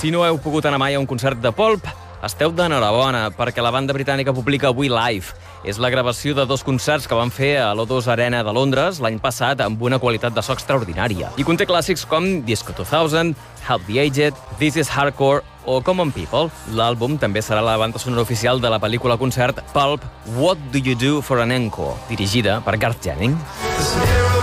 Si no heu pogut anar mai a un concert de Pulp, esteu d'enhorabona, perquè la banda britànica publica avui Live. És la gravació de 2 concerts que van fer a l'O2 Arena de Londres l'any passat amb una qualitat de so extraordinària. I conté clàssics com Disco 2000, Help the Aged, This is Hardcore o Common People. L'àlbum també serà la banda sonora oficial de la pel·lícula-concert Pulp, What Do You Do for an Encore, dirigida per Garth Jennings.